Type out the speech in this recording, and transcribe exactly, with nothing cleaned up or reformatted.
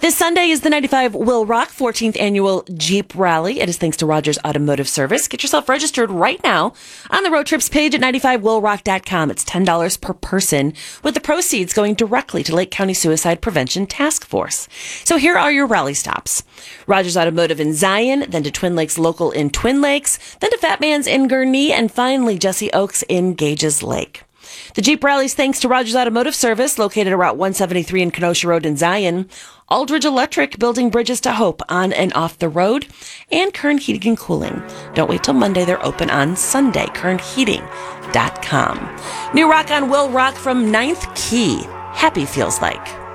This Sunday is the ninety-five Will Rock fourteenth Annual Jeep Rally. It is thanks to Rogers Automotive Service. Get yourself registered right now on the road trips page at ninety-five will rock dot com. It's ten dollars per person, with the proceeds going directly to Lake County Suicide Prevention Task Force. So here are your rally stops. Rogers Automotive in Zion, then to Twin Lakes Local in Twin Lakes, then to Fat Man's in Gurnee, and finally Jesse Oaks in Gages Lake. The Jeep Rally's thanks to Rogers Automotive Service, located at Route one seventy-three and Kenosha Road in Zion, Aldridge Electric, building bridges to hope on and off the road, and Kern Heating and Cooling. Don't wait till Monday. They're open on Sunday. kern heating dot com. New rock on Will Rock from Ninth Key. Happy Feels Like.